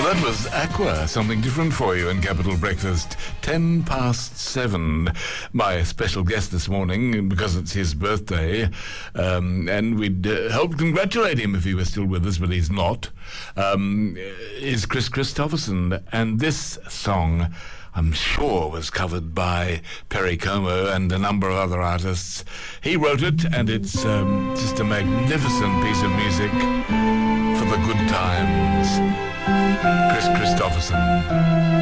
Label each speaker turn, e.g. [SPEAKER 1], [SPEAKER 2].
[SPEAKER 1] That was Aqua, something different for you in Capital Breakfast. 7:10. My special guest this morning, because it's his birthday, and we'd help congratulate him if he was still with us, but he's not, is Kris Kristofferson. And this song, I'm sure, was covered by Perry Como and a number of other artists. He wrote it, and it's just a magnificent piece of music for the good times. Kris Kristofferson.